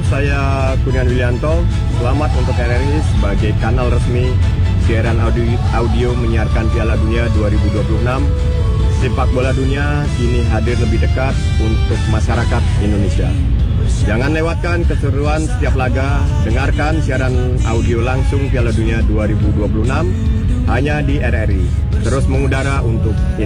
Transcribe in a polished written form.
saya Kurniawan Willianto. Selamat untuk RRI sebagai kanal resmi siaran audio menyiarkan Piala Dunia 2026. Sepak bola dunia kini hadir lebih dekat untuk masyarakat Indonesia. Jangan lewatkan keseruan setiap laga, dengarkan siaran audio langsung Piala Dunia 2026 hanya di RRI. Terus mengudara untuk Indonesia.